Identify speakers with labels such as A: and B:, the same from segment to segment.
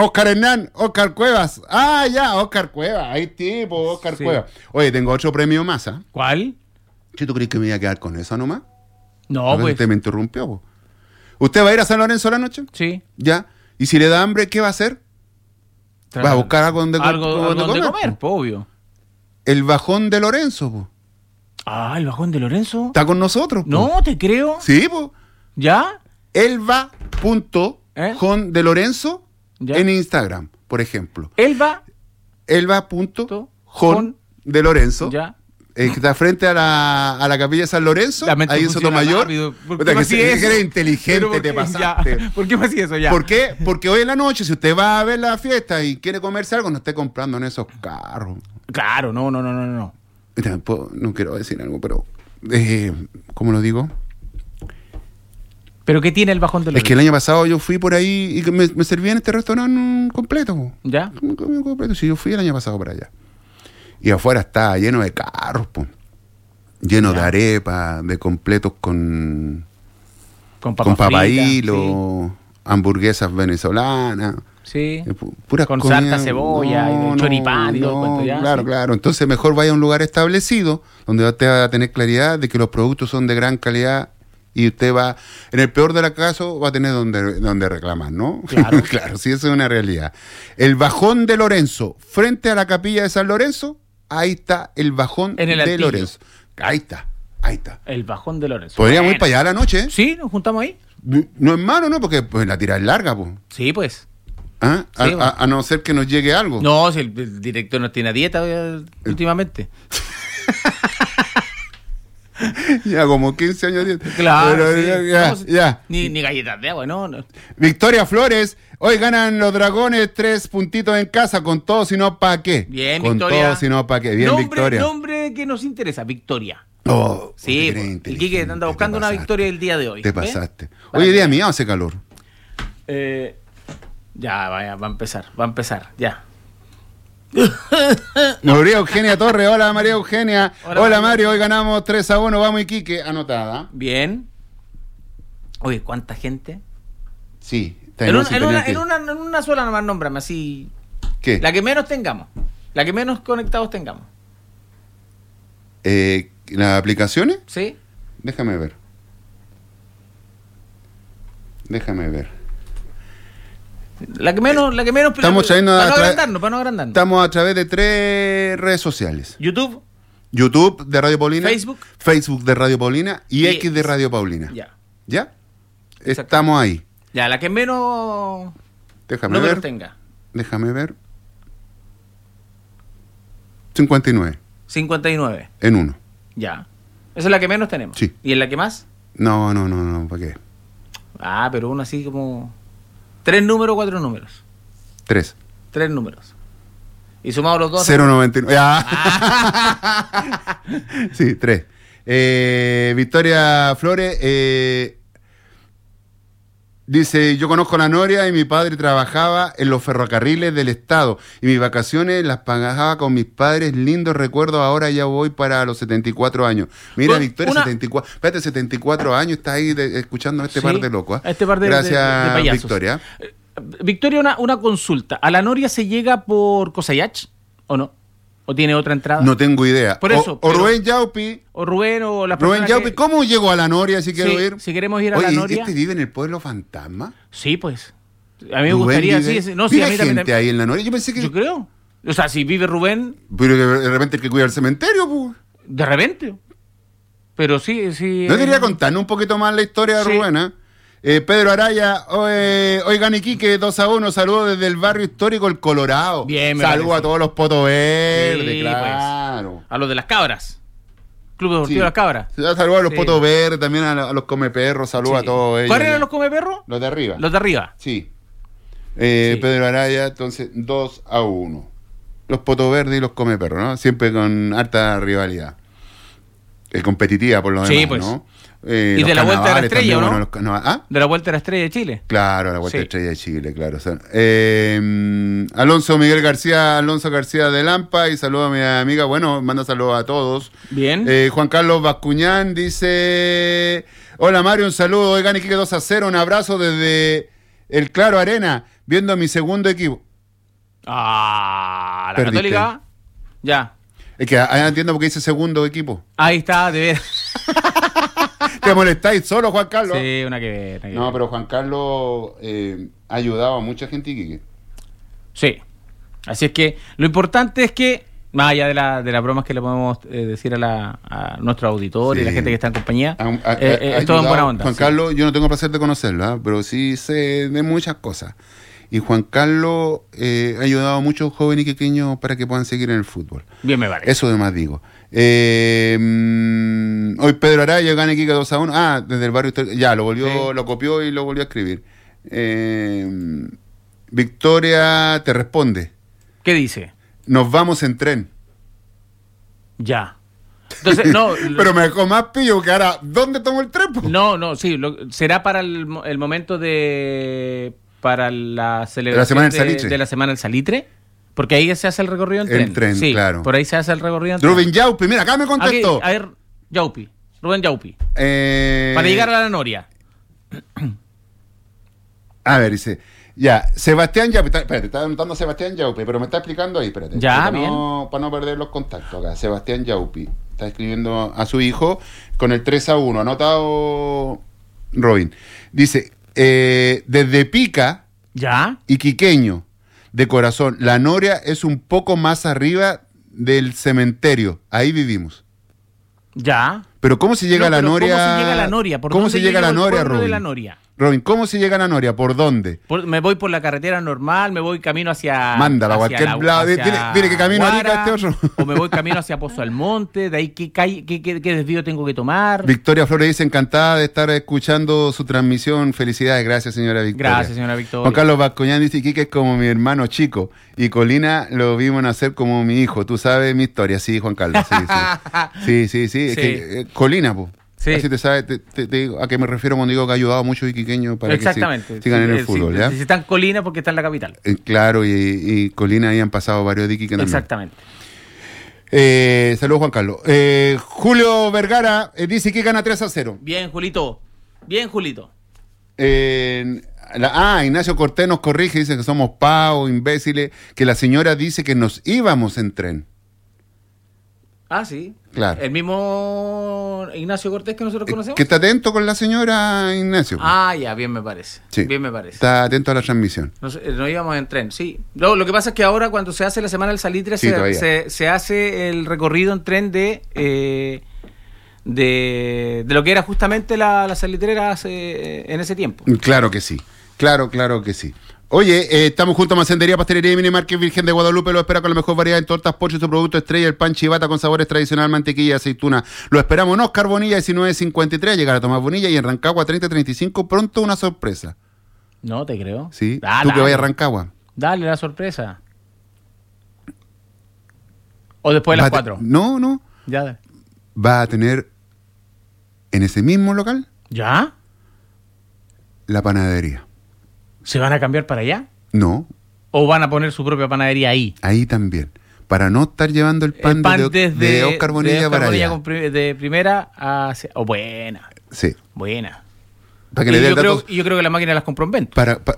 A: Oscar Hernán, Oscar Cuevas. Ah, ya, Oscar Cuevas. Ahí tipo, Oscar Cuevas. Oye, tengo otro premio más, ¿ah?
B: ¿Cuál?
A: ¿Sí tú crees que me iba a quedar con eso nomás?
B: No, pues.
A: Usted me interrumpió, po. ¿Usted va a ir a San Lorenzo la noche?
B: Sí.
A: Ya. ¿Y si le da hambre, qué va a hacer? Va a buscar algo donde
B: comer, po, obvio.
A: El bajón de Lorenzo, po.
B: Ah, el bajón de Lorenzo.
A: Está con nosotros, po.
B: No, te creo.
A: Sí, po.
B: ¿Ya?
A: Elba.jon de Lorenzo en Instagram, por ejemplo. Elba.jon de Lorenzo.
B: Ya.
A: Que está frente a la capilla de San Lorenzo, ahí en Sotomayor. Eres inteligente, te pasaste.
B: ¿Por qué me hacía eso ya?
A: ¿Por qué? Porque hoy en la noche, si usted va a ver la fiesta y quiere comerse algo, no esté comprando en esos carros.
B: Claro, no.
A: No quiero decir algo, pero ¿cómo lo digo?
B: ¿Pero qué tiene el bajón de Lorenzo?
A: Es que el año pasado yo fui por ahí y me serví en este restaurante completo.
B: ¿Ya?
A: Completo. Sí, yo fui el año pasado para allá. Y afuera está lleno de carros, po. Lleno de arepas, de completos con papaílo, hamburguesas venezolanas.
B: Sí.
A: Puras
B: con
A: comidas,
B: sarta, cebolla, y choripán y todo el cuento ya.
A: Claro,
B: ¿sí?
A: claro. Entonces mejor vaya a un lugar establecido donde usted va a tener claridad de que los productos son de gran calidad y usted va, en el peor de los casos, va a tener donde reclamar, ¿no?
B: Claro.
A: Claro, sí, eso es una realidad. El bajón de Lorenzo, frente a la capilla de San Lorenzo, ahí está el bajón de Lorenzo. Ahí está.
B: El bajón de Lorenzo.
A: Podríamos ir para allá a la noche, ¿eh?
B: Sí, nos juntamos ahí.
A: No es malo, ¿no? Porque pues, la tira es larga, pues.
B: Sí, pues.
A: ¿Ah? Sí, a no ser que nos llegue algo.
B: No, si el director no tiene dieta últimamente.
A: Ya como 15 años de dieta.
B: Claro.
A: Pero,
B: sí.
A: ya.
B: Ni galletas de agua, no.
A: Victoria Flores. Hoy ganan los dragones 3 puntitos en casa. Con todo, si no, ¿para qué?
B: Bien,
A: con
B: Victoria.
A: Con todo, si no, ¿para qué? Bien, Victoria.
B: Nombre que nos interesa, Victoria.
A: Oh,
B: sí, el Quique anda buscando una victoria el día de hoy.
A: Te pasaste. Hoy día mío hace calor.
B: Ya, vaya, va a empezar, ya.
A: María Eugenia Torres, hola María Eugenia. Hola Mario, hoy ganamos 3-1, vamos Iquique, anotada.
B: Bien. Oye, ¿cuánta gente?
A: Sí.
B: En una sola nomás nómbrame, así.
A: ¿Qué?
B: La que menos tengamos. La que menos conectados tengamos.
A: ¿Las aplicaciones?
B: Sí.
A: Déjame ver.
B: La que menos.
A: Estamos
B: para no agrandarnos.
A: Estamos a través de 3 redes sociales. YouTube de Radio Paulina. Facebook de Radio Paulina y X de Radio Paulina. ¿Ya? Estamos ahí.
B: Ya, la que menos.
A: Déjame ver. Déjame ver. 59. En uno.
B: Ya. Esa es la que menos tenemos.
A: Sí.
B: ¿Y en la que más?
A: No, ¿para qué?
B: Ah, pero uno así como... 3 números, 4 números.
A: 3
B: números. Y sumados los dos...
A: 0.99. Sí, 3. Victoria Flores dice, yo conozco la Noria y mi padre trabajaba en los ferrocarriles del estado y mis vacaciones las pagaba con mis padres, lindos recuerdos, ahora ya voy para los 74 años. Mira, Victoria, 74 años, está ahí escuchando a este par de locos.
B: Este par de
A: Gracias,
B: payasos.
A: Victoria.
B: Victoria, una consulta. ¿A la Noria se llega por Cosayach o no? ¿O tiene otra entrada?
A: No tengo idea.
B: Por eso,
A: o Rubén Yaupi.
B: O Rubén o la
A: persona. Rubén Yaupi, ¿cómo llego a la Noria si quiero ir?
B: Si queremos ir a la Noria.
A: ¿Este vive en el pueblo fantasma?
B: Sí, pues. A mí me gustaría,
A: vive,
B: sí. No,
A: ¿vive
B: sí, a mí
A: gente
B: también.
A: Ahí en la Noria? Yo pensé que...
B: Yo creo. O sea, si vive Rubén...
A: Pero de repente el que cuida el cementerio, pues.
B: De repente. Pero sí.
A: ¿No quería contarnos un poquito más la historia de Rubén, eh? Pedro Araya, oigan Iquique, 2-1, saludos desde el barrio histórico El Colorado.
B: Bien,
A: saludos a todos los potos verdes,
B: sí,
A: claro.
B: Pues. A los de las cabras. Club Deportivo de las Cabras.
A: Saludos a los potos verdes, también a los comeperros, saludos a todos ellos.
B: ¿Cuáles eran los comeperros?
A: Los de arriba.
B: Los de arriba.
A: Sí. Pedro Araya, entonces 2-1. Los potos verdes y los comeperros, ¿no? Siempre con harta rivalidad. Competitiva por lo demás,
B: pues.
A: ¿no?
B: ¿Y de la Vuelta de la Estrella, o no?
A: ¿Ah?
B: De la Vuelta de la Estrella de Chile.
A: Claro, la Vuelta de la Estrella de Chile, claro. O sea, Alonso García de Lampa, y saludo a mi amiga, bueno, manda saludos a todos.
B: Bien.
A: Juan Carlos Bascuñán dice, hola Mario, un saludo, oigan, Iquique 2-0, un abrazo desde el Claro Arena. viendo a mi segundo equipo.
B: La
A: Perdiste.
B: Católica. Ya.
A: Es que ahí no entiendo por qué dice segundo equipo.
B: Ahí está, de ver.
A: ¿Te molestáis solo, Juan Carlos?
B: Sí, una que ver.
A: No, pero Juan Carlos ha ayudado a mucha gente, Iquique.
B: Sí. Así es que lo importante es que, más allá de las bromas que le podemos decir a nuestro auditor y la gente que está en compañía, es todo en buena onda.
A: Juan Carlos, yo no tengo el placer de conocerlo, pero sí sé de muchas cosas. Y Juan Carlos ha ayudado a muchos jóvenes y pequeños para que puedan seguir en el fútbol.
B: Bien me parece.
A: Eso además digo. Hoy Pedro Araya gana Iquique 2-1. Desde el barrio. Ya, lo copió y lo volvió a escribir. Victoria te responde.
B: ¿Qué dice?
A: Nos vamos en tren.
B: Ya. Entonces, no.
A: Pero me dejó más pillo que ahora. ¿Dónde tomo el tren?
B: No, sí. Será para el momento para la celebración de la Semana del Salitre. Porque ahí se hace el recorrido en tren.
A: El tren,
B: sí,
A: claro.
B: Por ahí se hace el recorrido en tren.
A: Rubén Yaupi, mira, acá me contestó.
B: Aquí, a ver, Rubén Yaupi.
A: Para
B: llegar a la Noria.
A: A ver, dice. Ya, Sebastián Yaupi. Espérate, está anotando Sebastián Yaupi, pero me está explicando ahí, espérate.
B: Ya,
A: para
B: bien.
A: para no perder los contactos acá. Sebastián Yaupi está escribiendo a su hijo con el 3-1. Anotado Robin. Dice, desde Pica
B: ¿Ya?
A: y Quiqueño, de corazón, la Noria es un poco más arriba del cementerio. Ahí vivimos.
B: ¿Ya?
A: Pero ¿cómo se llega a la Noria?
B: ¿Cómo se llega a la Noria?
A: ¿Cómo se llega a la Noria, Robin?
B: De la Noria?
A: Robin, ¿cómo se llega a la Noria? ¿Por dónde?
B: Me voy por la carretera normal, me voy camino hacia...
A: Mándala a cualquier lado. Mire que camino Arica este otro.
B: O me voy camino hacia Pozo Almonte, de ahí qué desvío tengo que tomar.
A: Victoria Flores dice, encantada de estar escuchando su transmisión. Felicidades, gracias señora Victoria.
B: Gracias señora Victoria.
A: Juan Carlos Vascoñán dice, Quique es como mi hermano chico y Colina lo vimos nacer como mi hijo. Tú sabes mi historia, sí, Juan Carlos. Sí. Es que, Colina, pues.
B: Sí.
A: Así te sabes, te digo a qué me refiero cuando digo que ha ayudado a muchos iquiqueños para que sigan en el fútbol. ¿Ya?
B: Si están en Colina porque está en la capital.
A: Claro, y Colina ahí han pasado varios de Iquique también.
B: Exactamente.
A: Saludos, Juan Carlos. Julio Vergara dice que gana 3-0.
B: Bien, Julito.
A: Ignacio Cortés nos corrige, dice que somos pavos, imbéciles, que la señora dice que nos íbamos en tren.
B: Sí.
A: Claro.
B: El mismo Ignacio Cortés que nosotros conocemos.
A: Que está atento con la señora Ignacio.
B: Ya, bien me parece.
A: Sí.
B: Bien me parece.
A: Está atento a la transmisión.
B: Nos íbamos en tren, sí. Lo que pasa es que ahora cuando se hace la Semana del Salitre se hace el recorrido en tren de lo que era justamente la salitrera en ese tiempo.
A: Claro que sí. Claro que sí. Oye, estamos junto a Macendería, Pastelería y Mini Market Virgen de Guadalupe. Lo espera con la mejor variedad en tortas, pollo y su producto estrella, el pan chivata con sabores tradicional, mantequilla y aceituna. Lo esperamos en Oscar Bonilla 1953, llegar a Tomás Bonilla y en Rancagua 3035. Pronto una sorpresa.
B: No te creo.
A: Sí, tú que vayas a Rancagua.
B: Dale la sorpresa. O después de las 4.
A: No.
B: Ya.
A: Va a tener en ese mismo local
B: ¿Ya?
A: la panadería.
B: ¿Se van a cambiar para allá?
A: No.
B: ¿O van a poner su propia panadería ahí?
A: Ahí también. Para no estar llevando el pan de Oscar Bonilla para allá.
B: De primera hacia... buena.
A: Sí.
B: Buena.
A: Para que le dé el dato.
B: Yo creo que la máquina las compró en venta.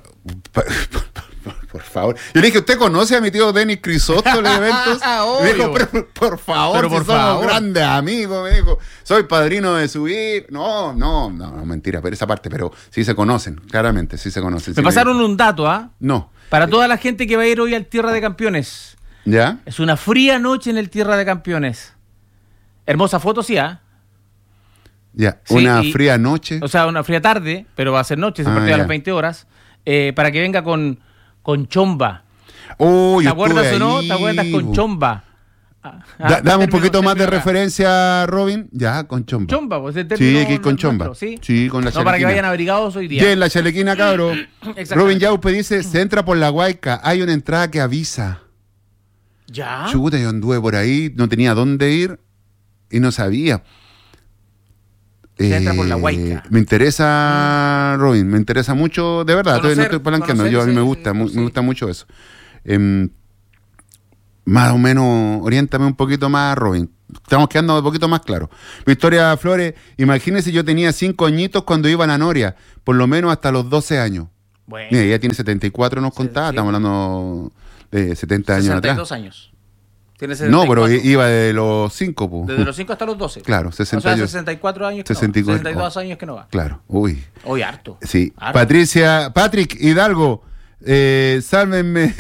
A: Por favor. Yo le dije, ¿usted conoce a mi tío Denis Crisóstomo de eventos? Me dijo, por favor, si somos grandes amigos. Me dijo, soy padrino de su hijo. No, mentira, pero esa parte, pero sí se conocen, claramente, sí se conocen.
B: Me pasaron un dato,
A: No.
B: Para toda la gente que va a ir hoy al Tierra de Campeones.
A: ¿Ya?
B: Es una fría noche en el Tierra de Campeones. Hermosa foto, sí,
A: Ya,
B: sí,
A: una fría noche.
B: O sea, una fría tarde, pero va a ser noche, se partió a las 20 horas. Para que venga con chomba.
A: ¿Te
B: acuerdas o no? ¿Te acuerdas con chomba?
A: Dame un poquito más de referencia, Robin. Ya, con chomba.
B: Chomba, pues el término.
A: Sí, aquí con chomba.
B: ¿sí?
A: Sí, con la chalequina.
B: No, para que vayan abrigados hoy día.
A: Sí, en la chalequina, cabro. Robin Yaupe dice, se entra por la Guayca, hay una entrada que avisa.
B: ¿Ya?
A: Chuta, yo anduve por ahí, no tenía dónde ir y no sabía.
B: Se entra por la Guayca.
A: Me interesa, Robin, me interesa mucho, de verdad, no estoy palanqueando, a mí me gusta mucho eso. Más o menos, oriéntame un poquito más, Robin. Estamos quedando un poquito más claros. Victoria Flores, imagínese, yo tenía 5 añitos cuando iba a la Noria, por lo menos hasta los 12 años.
B: Bueno.
A: Mira, ella tiene 74, nos contaba, sí. Estamos hablando de 70 años atrás.
B: 62 años.
A: Tiene 74. No, pero iba de los 5. Po.
B: Desde los 5 hasta los 12.
A: Claro, 68.
B: O sea, 64 años que
A: 64.
B: no va. 62 años que no va.
A: Claro, uy.
B: Hoy harto.
A: Sí.
B: Harto.
A: Patrick Hidalgo, sálvenme,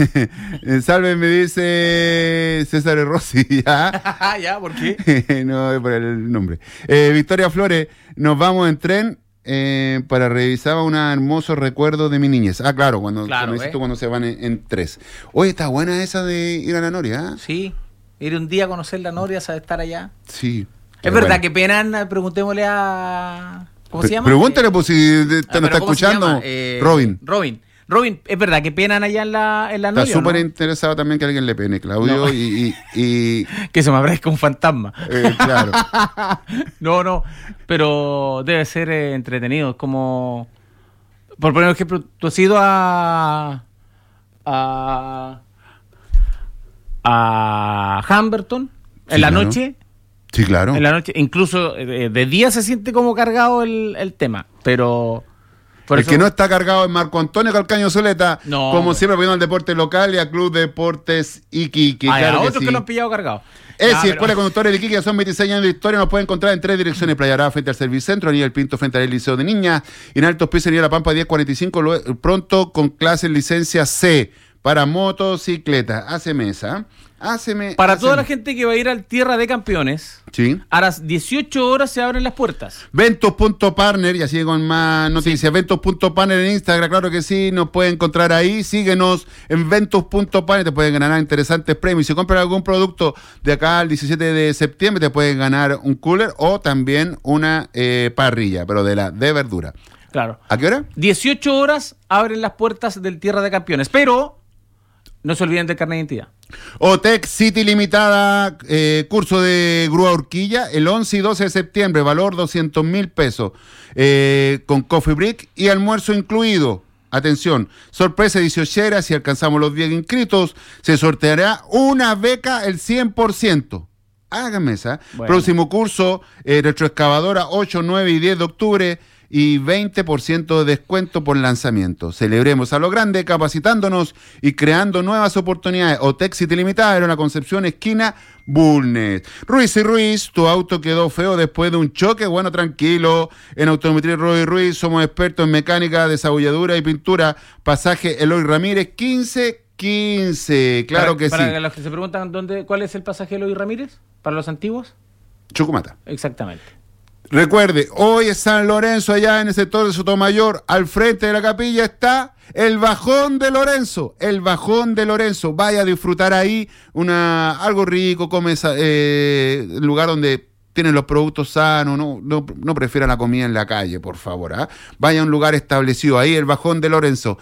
A: dice César Rossi. ¿Ya?
B: ¿Ya? ¿Por qué?
A: No, es por el nombre. Victoria Flores, nos vamos en tren. Para revisar un hermoso recuerdo de mi niñez. Ah, claro, cuando se van en 3. Oye, está buena esa de ir a la Noria, ¿eh?
B: Sí, ir un día a conocer la Noria, sabe estar allá.
A: Sí.
B: Es verdad que pena, preguntémosle a... ¿Cómo se llama?
A: Pregúntale, pues, si te lo está escuchando.
B: Robin, es verdad que penan allá en la Noria.
A: Está súper interesado también que alguien le pene, Claudio, no. y
B: que se me aparezca un fantasma.
A: Claro.
B: No, pero debe ser entretenido. Es como, por poner un ejemplo, tú has ido a Humberton en la noche.
A: Sí, claro.
B: En la noche, incluso de día se siente como cargado el tema, pero...
A: Que no está cargado es Marco Antonio Calcaño Soleta, como siempre apoyando al deporte local y al Club Deportes Iquique.
B: Claro que otros que lo han pillado cargado.
A: Escuela de Conductores de Iquique, son 26 años de historia, nos puede encontrar en 3 direcciones: Playa Brava frente al Servicentro, Avenida El Pinto frente al Liceo de Niñas, y en Altos Pisos, Avenida La Pampa 1045, pronto con clases licencia C para motocicletas. Para
B: toda la gente que va a ir al Tierra de Campeones,
A: sí,
B: a las 18 horas se abren las puertas.
A: Ventos.partner, y así con más noticias. Sí. Ventos.partner en Instagram, claro que sí, nos pueden encontrar ahí. Síguenos en Ventos.partner, te pueden ganar interesantes premios. Si compras algún producto de acá al 17 de septiembre, te pueden ganar un cooler o también una parrilla, pero de verdura.
B: Claro.
A: ¿A qué hora?
B: 18 horas abren las puertas del Tierra de Campeones, pero no se olviden del carnet de identidad.
A: OTEC City Limitada, curso de grúa horquilla, el 11 y 12 de septiembre, valor 200,000 pesos, con coffee break y almuerzo incluido. Atención, sorpresa 18, si alcanzamos los 10 inscritos, se sorteará una beca el 100%. Háganme esa. Bueno. Próximo curso, retroexcavadora 8, 9 y 10 de octubre, y 20% de descuento por lanzamiento. Celebremos a lo grande, capacitándonos y creando nuevas oportunidades. OTEC City Limitada, era una Concepción, esquina Bulnes. Ruiz y Ruiz, tu auto quedó feo después de un choque. Bueno, tranquilo. En Automotriz Ruiz y Ruiz somos expertos en mecánica, desabulladura y pintura. Pasaje Eloy Ramírez, 1515. Claro que sí.
B: Para los que se preguntan cuál es el pasaje Eloy Ramírez, para los antiguos.
A: Chucumata.
B: Exactamente.
A: Recuerde, hoy es San Lorenzo, allá en el sector de Sotomayor, al frente de la capilla está el Bajón de Lorenzo, vaya a disfrutar ahí algo rico, come lugar donde tienen los productos sanos, no prefieran la comida en la calle, por favor, vaya a un lugar establecido, ahí el Bajón de Lorenzo,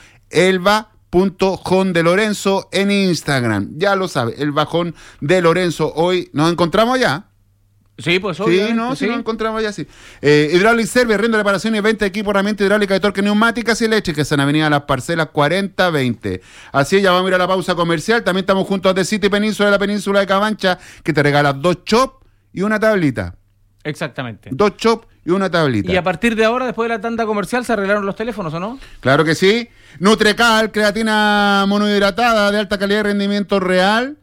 A: Elba.Jon de Lorenzo en Instagram, ya lo sabe, el Bajón de Lorenzo, hoy nos encontramos allá.
B: Sí, pues
A: obviamente. Sí, nos encontramos ya, sí. Hydraulic Service, arriendo, reparación y venta de equipo, herramienta hidráulica de torque, neumáticas y eléctricas en Avenida Las Parcelas 4020. Así ya vamos a ir a la pausa comercial. También estamos junto a The City Península de la Península de Cabancha, que te regala 2 chops y una tablita.
B: Exactamente.
A: 2 chops y una tablita.
B: Y a partir de ahora, después de la tanda comercial, ¿se arreglaron los teléfonos o no?
A: Claro que sí. Nutrecal, creatina monohidratada de alta calidad y rendimiento real,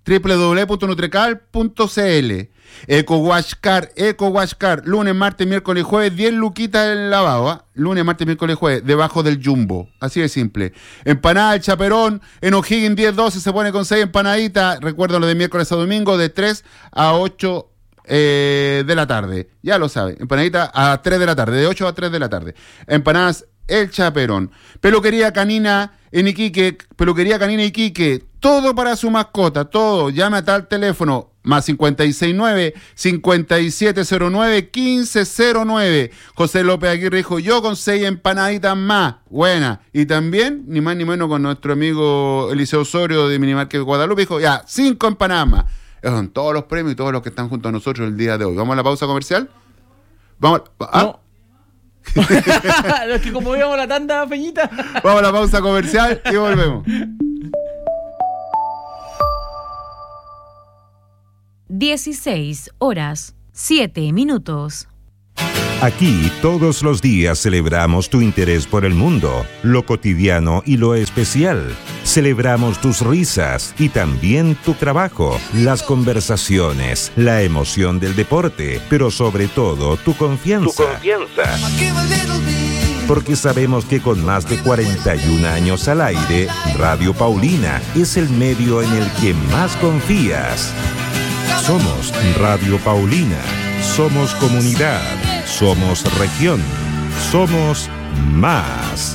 A: www.nutrecal.cl. EcoWash Car, lunes, martes, miércoles y jueves, 10 luquitas el lavado, lunes, martes, miércoles y jueves, debajo del Jumbo, así de simple. Empanada El Chaperón, en O'Higgins 10-12 se pone con 6 empanaditas, recuerden lo de miércoles a domingo, de 3 a 8 de la tarde, ya lo saben, empanadita a 3 de la tarde, de 8 a 3 de la tarde, empanadas El Chaperón. Peluquería Canina en Iquique, Peluquería Canina Iquique, todo para su mascota, todo, llame a tal teléfono, más 569-5709-1509. José López Aguirre dijo, yo con 6 empanaditas más, buena. Y también, ni más ni menos, con nuestro amigo Eliseo Osorio de Minimarket Guadalupe, dijo, ya, 5 empanadas más. Esos son todos los premios y todos los que están junto a nosotros el día de hoy. ¿Vamos a la pausa comercial? Vamos
B: No. Es que como íbamos a la tanda, Peñita.
A: Vamos a la pausa comercial y volvemos.
C: 16 horas, 7 minutos. Aquí todos los días celebramos tu interés por el mundo, lo cotidiano y lo especial. Celebramos tus risas y también tu trabajo, las conversaciones, la emoción del deporte, pero sobre todo tu confianza. Porque sabemos que con más de 41 años al aire, Radio Paulina es el medio en el que más confías. Somos Radio Paulina, somos comunidad, somos región, somos más.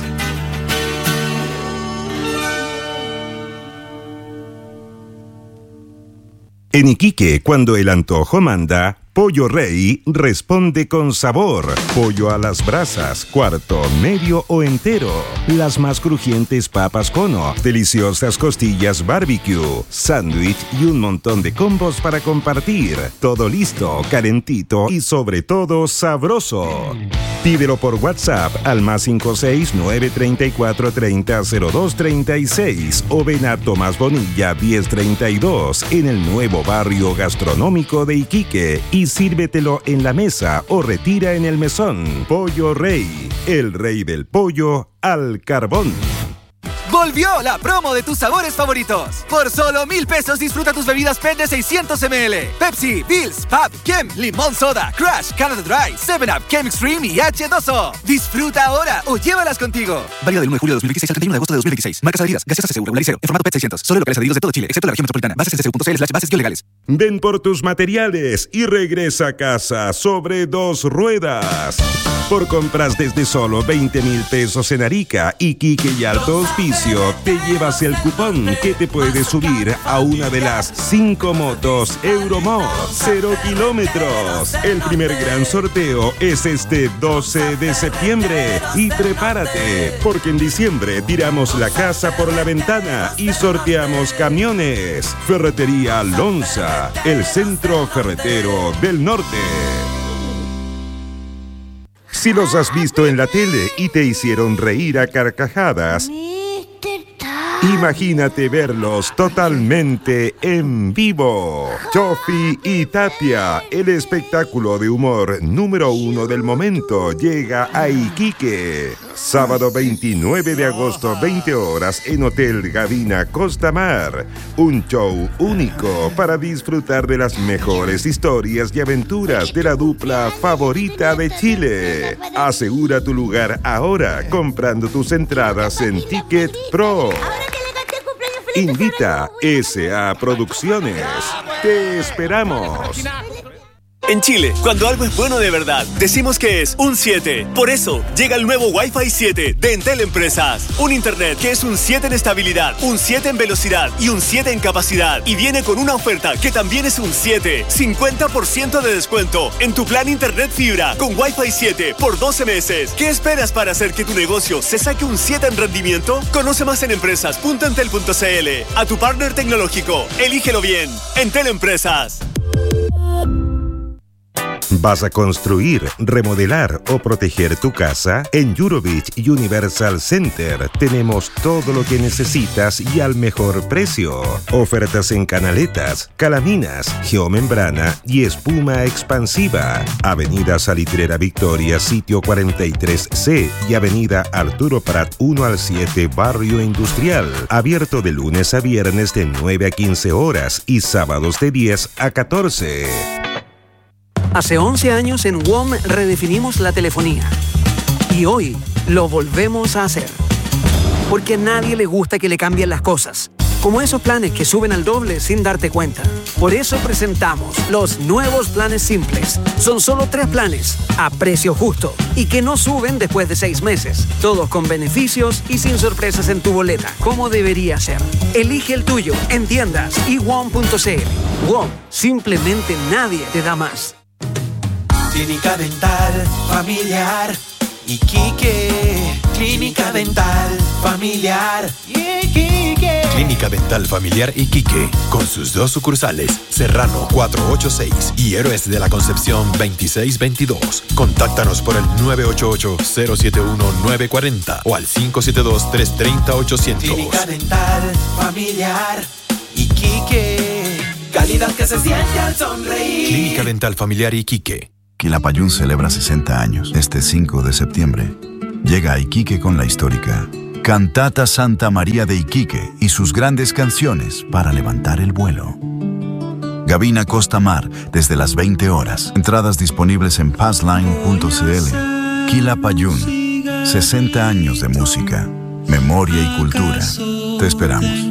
C: En Iquique, cuando el antojo manda, Pollo Rey responde con sabor. Pollo a las brasas, cuarto, medio o entero. Las más crujientes papas cono, deliciosas costillas barbecue, sándwich y un montón de combos para compartir. Todo listo, calentito y sobre todo sabroso. Pídelo por WhatsApp al +56 934 30 02 36 o ven a Tomás Bonilla 1032 en el nuevo barrio gastronómico de Iquique y sírvetelo en la mesa o retira en el mesón. Pollo Rey, el rey del pollo al carbón.
D: ¡Volvió la promo de tus sabores favoritos! Por solo 1,000 pesos disfruta tus bebidas PET de 600 ml. Pepsi, Bills, Pab, Kem, Limón Soda, Crush, Canada Dry, 7up, Kem Extreme y H2O. Disfruta ahora o llévalas contigo. Válida del 1 de julio de 2016 al 31 de agosto de 2016. Marcas adheridas. Gaseosa CSU, regular y cero. En formato PET 600. Solo locales adheridos de todo Chile, excepto la región metropolitana. Bases en ccu.cl/bases-legales.
C: Ven por tus materiales y regresa a casa sobre 2 ruedas. Por compras desde solo 20,000 pesos en Arica, Iquique y Alto Hospicio, te llevas el cupón que te puede subir a una de las 5 motos Euromod 0 kilómetros. El primer gran sorteo es este 12 de septiembre. Y prepárate, porque en diciembre tiramos la casa por la ventana y sorteamos camiones. Ferretería Lonza, el centro ferretero del norte. Si los has visto en la tele y te hicieron reír a carcajadas, imagínate verlos totalmente en vivo. Chofi y Tapia, el espectáculo de humor número 1 del momento, llega a Iquique. Sábado 29 de agosto, 20 horas, en Hotel Gavina Costa Mar. Un show único para disfrutar de las mejores historias y aventuras de la dupla favorita de Chile. Asegura tu lugar ahora comprando tus entradas en Ticket Pro. Invita SA Producciones. Te esperamos.
E: En Chile, cuando algo es bueno de verdad, decimos que es un 7. Por eso, llega el nuevo Wi-Fi 7 de Entel Empresas. Un internet que es un 7 en estabilidad, un 7 en velocidad y un 7 en capacidad. Y viene con una oferta que también es un 7. 50% de descuento en tu plan internet fibra con Wi-Fi 7 por 12 meses. ¿Qué esperas para hacer que tu negocio se saque un 7 en rendimiento? Conoce más en empresas.entel.cl. A tu partner tecnológico, elígelo bien. Entel Empresas.
C: ¿Vas a construir, remodelar o proteger tu casa? En Eurovich Universal Center tenemos todo lo que necesitas y al mejor precio. Ofertas en canaletas, calaminas, geomembrana y espuma expansiva. Avenida Salitrera Victoria, sitio 43C y Avenida Arturo Prat 1 al 7, Barrio Industrial. Abierto de lunes a viernes de 9 a 15 horas y sábados de 10 a 14.
F: Hace 11 años en WOM redefinimos la telefonía y hoy lo volvemos a hacer. Porque a nadie le gusta que le cambien las cosas, como esos planes que suben al doble sin darte cuenta. Por eso presentamos los nuevos planes simples. Son solo 3 planes a precio justo y que no suben después de 6 meses. Todos con beneficios y sin sorpresas en tu boleta, como debería ser. Elige el tuyo en tiendas y WOM.cl. WOM, simplemente nadie te da más.
G: Clínica Dental Familiar Iquique. Clínica Dental Familiar Iquique.
H: Clínica Dental Familiar Iquique, con sus 2 sucursales, Serrano 486 y Héroes de la Concepción 2622. Contáctanos por el 988-071-940 o al 572-330-800.
G: Clínica Dental Familiar Iquique. Calidad que se siente al sonreír.
H: Clínica Dental Familiar Iquique.
I: Quilapayún celebra 60 años. Este 5 de septiembre llega a Iquique con la histórica Cantata Santa María de Iquique y sus grandes canciones para levantar el vuelo. Gavina Costa Mar desde las 20 horas. Entradas disponibles en passline.cl. Quilapayún, 60 años de música, memoria y cultura. Te esperamos.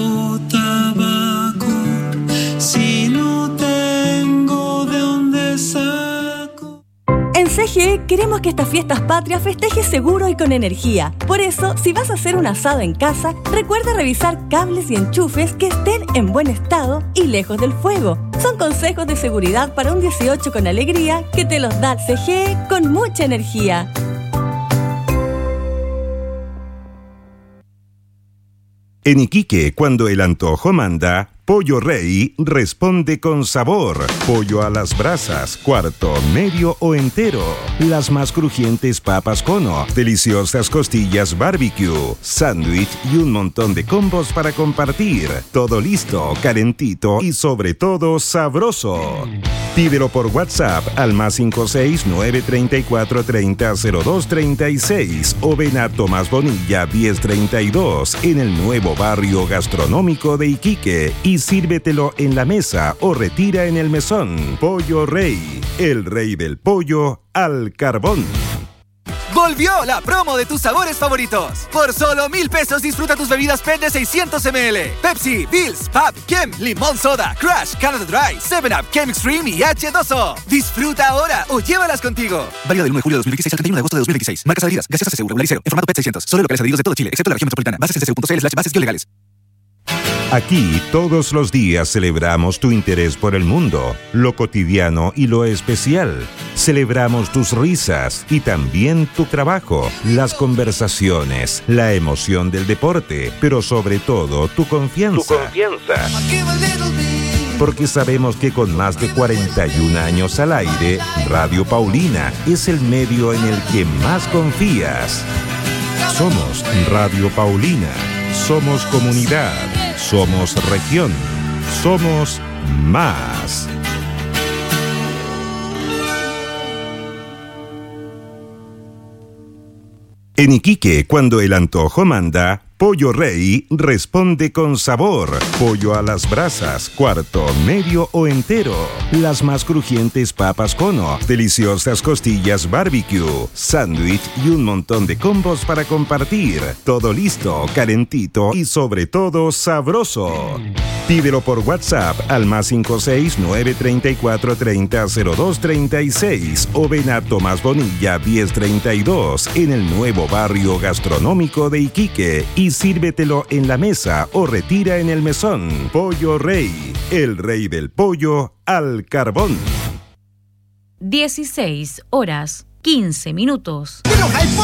J: En CGE queremos que estas fiestas patrias festejes seguro y con energía. Por eso, si vas a hacer un asado en casa, recuerda revisar cables y enchufes que estén en buen estado y lejos del fuego. Son consejos de seguridad para un 18 con alegría que te los da CGE con mucha energía.
C: En Iquique, cuando el antojo manda, Pollo Rey responde con sabor. Pollo a las brasas, cuarto, medio o entero. Las más crujientes papas cono, deliciosas costillas barbecue, sándwich y un montón de combos para compartir. Todo listo, calentito y sobre todo sabroso. Pídelo por WhatsApp al +56 934 30 02 36 o ven a Tomás Bonilla 1032 en el nuevo barrio gastronómico de Iquique y sírvetelo en la mesa o retira en el mesón. Pollo Rey, el rey del pollo al carbón.
D: ¡Volvió la promo de tus sabores favoritos! Por solo 1,000 pesos disfruta tus bebidas PET de 600 ml. Pepsi, Bills, Pab, Kem, Limón Soda, Crush, Canada Dry, 7-Up, Kem Extreme y H2O. Disfruta ahora o llévalas contigo. Válido del 1 de julio de 2016 al 31 de agosto de 2016. Marcas adheridas. Gaseosa CCU regular y cero. En formato PET 600. Solo locales adheridos de todo Chile, excepto la región metropolitana. Bases en ccu.cl/bases-legales.
C: Aquí todos los días celebramos tu interés por el mundo, lo cotidiano y lo especial. Celebramos tus risas y también tu trabajo, las conversaciones, la emoción del deporte, pero sobre todo tu confianza. Porque sabemos que con más de 41 años al aire, Radio Paulina es el medio en el que más confías. Somos Radio Paulina. Somos comunidad, somos región, somos más. En Iquique, cuando el antojo manda, Pollo Rey responde con sabor. Pollo a las brasas, cuarto, medio o entero. Las más crujientes papas cono, deliciosas costillas barbecue, sándwich y un montón de combos para compartir. Todo listo, calentito y sobre todo sabroso. Pídelo por WhatsApp al +56 934 30 02 36 o ven a Tomás Bonilla 1032 en el nuevo barrio gastronómico de Iquique y sírvetelo en la mesa o retira en el mesón. Pollo Rey, el rey del pollo al carbón.
K: 16 horas 15 minutos.